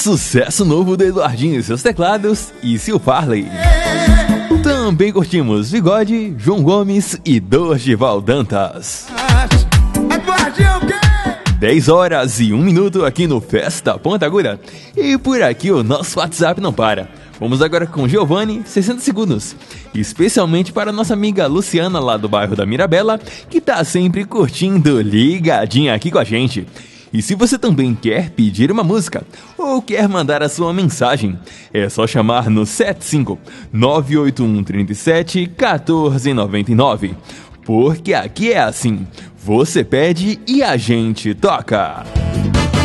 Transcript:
sucesso novo do Eduardinho e seus teclados e Sil Farley. Também curtimos Bigode, João Gomes e Dorival Dantas. 10 horas e 1 minuto aqui no Festa Ponta Agulha. E por aqui o nosso WhatsApp não para. Vamos agora com Giovanni, 60 segundos. Especialmente para nossa amiga Luciana, lá do bairro da Mirabela, que tá sempre curtindo ligadinha aqui com a gente. E se você também quer pedir uma música ou quer mandar a sua mensagem, é só chamar no 75-98137-1499. Porque aqui é assim, você pede e a gente toca.